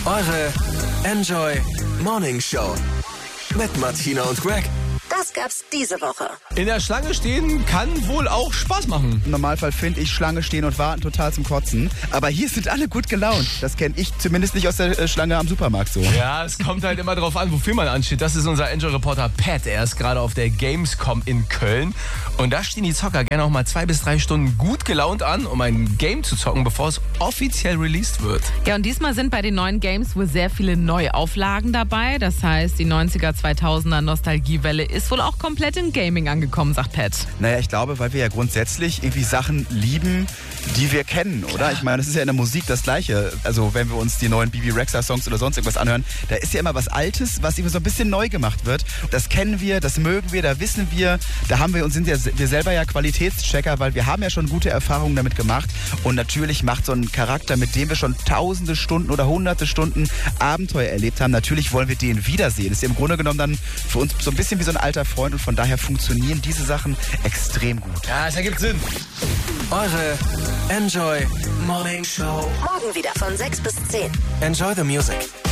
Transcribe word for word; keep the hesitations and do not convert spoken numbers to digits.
Eure Enjoy Morning Show mit Martina und Greg. Das gab's diese Woche. In der Schlange stehen kann wohl auch Spaß machen. Im Normalfall finde ich Schlange stehen und warten total zum Kotzen. Aber hier sind alle gut gelaunt. Das kenne ich zumindest nicht aus der äh, Schlange am Supermarkt so. Ja, es kommt halt immer drauf an, wofür man ansteht. Das ist unser Enjoy-Reporter Pat. Er ist gerade auf der Gamescom in Köln. Und da stehen die Zocker gerne auch mal zwei bis drei Stunden gut gelaunt an, um ein Game zu zocken, bevor es offiziell released wird. Ja, und diesmal sind bei den neuen Games wohl sehr viele Neuauflagen dabei. Das heißt, die neunziger, zweitausender Nostalgiewelle ist wohl auch komplett in Gaming angekommen, sagt Pat. Naja, ich glaube, weil wir ja grundsätzlich irgendwie Sachen lieben, die wir kennen, oder? Ich meine, das ist ja in der Musik das Gleiche. Also wenn wir uns die neuen B B Rexha-Songs oder sonst irgendwas anhören, da ist ja immer was Altes, was immer so ein bisschen neu gemacht wird. Das kennen wir, das mögen wir, da wissen wir, da haben wir uns sind ja wir selber ja Qualitätschecker, weil wir haben ja schon gute Erfahrungen damit gemacht. Und natürlich macht so ein Charakter, mit dem wir schon tausende Stunden oder hunderte Stunden Abenteuer erlebt haben, natürlich wollen wir den wiedersehen. Das ist ja im Grunde genommen dann für uns so ein bisschen wie so ein alter Freund und von daher funktionieren diese Sachen extrem gut. Ja, es ergibt Sinn. Eure Enjoy Morning Show. Morgen wieder von sechs bis zehn. Enjoy the music.